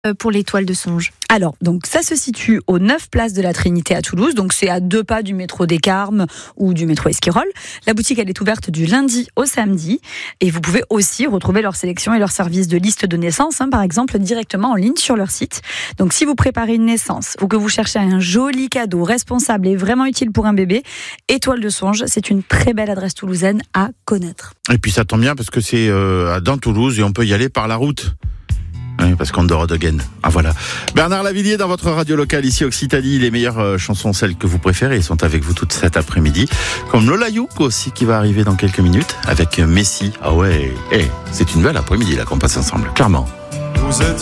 pour l'Étoile de Songe? Alors, donc ça se situe aux 9 places de la Trinité à Toulouse, donc c'est à 2 pas du métro des Carmes ou du métro Esquirol. La boutique, elle est ouverte du lundi au samedi et vous pouvez aussi retrouver leur sélection et leur service de liste de naissance, par exemple, directement en ligne sur leur site. Donc si vous préparez une naissance ou que vous cherchez un joli cadeau responsable et vraiment utile pour un bébé, Étoile de Songe, c'est une très belle adresse toulousaine à connaître. Et puis ça tombe bien parce que c'est dans Toulouse et on peut y aller par la route. Oui, parce qu'on dort again. Ah voilà. Bernard Lavilliers dans votre radio locale ici Occitanie. Les meilleures chansons, celles que vous préférez, sont avec vous toute cet après-midi. Comme Lola Youk aussi qui va arriver dans quelques minutes avec Messi. Ah ouais, c'est une belle après-midi là qu'on passe ensemble, clairement.